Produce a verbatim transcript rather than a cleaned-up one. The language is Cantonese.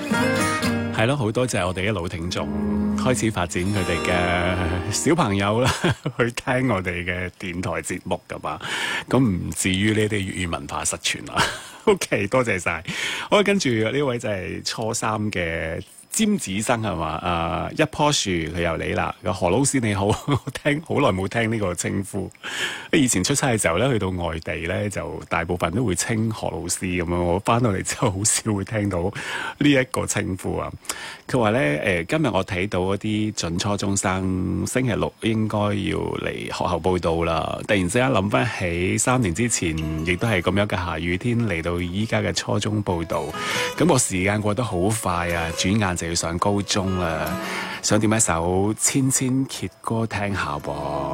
係咯，好多謝我哋一路聽眾開始發展佢哋嘅小朋友啦，去聽我哋嘅電台節目噶嘛，咁唔至於呢啲粵語文化失傳啦。OK， 多謝晒。好，跟住呢位就係初三嘅尖子生係嘛？啊，一棵樹佢又嚟啦。個何老師你好，聽好耐冇聽呢個稱呼。以前出差嘅時候咧，去到外地咧，就大部分都會稱何老師咁樣。我翻到嚟之後，好少會聽到呢一個稱呼啊。佢話咧，誒、今日我睇到嗰啲準初中生星期六應該要嚟學校報到啦。突然之間諗翻起三年之前，亦都係咁樣嘅下雨天嚟到依家嘅初中報到，咁個時間過得好快啊！轉眼就要上高中啦。想點一首千千闕歌聽下噃。